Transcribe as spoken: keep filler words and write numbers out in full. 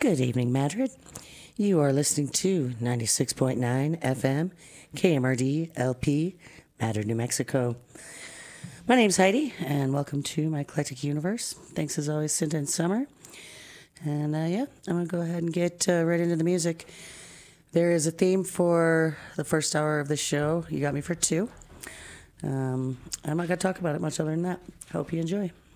Good evening, Madrid. You are listening to ninety-six point nine F M, K M R D L P, Madrid, New Mexico. My name's Heidi, and welcome to my eclectic universe. Thanks as always, Cinta and Summer. And uh, yeah, I'm going to go ahead and get uh, right into the music. There is a theme for the first hour of the show. You got me for two. Um, I'm not going to talk about it much other than that. Hope you enjoy.